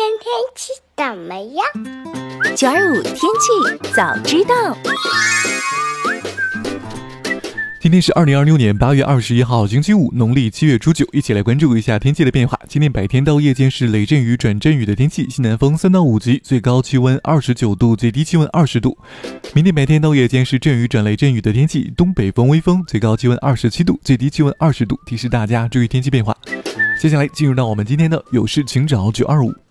天气怎么样 ？925天气早知道。 今天是2026年8月21号，星期五，农历7月初9，一起来关注一下天气的变化。今天白天到夜间是雷阵雨转阵雨的天气，西南风3到5级，最高气温29度，最低气温20度。明天白天到夜间是阵雨转雷阵雨的天气，东北风微风，最高气温27度，最低气温20度，提示大家注意天气变化。接下来进入到我们今天的有事请找925。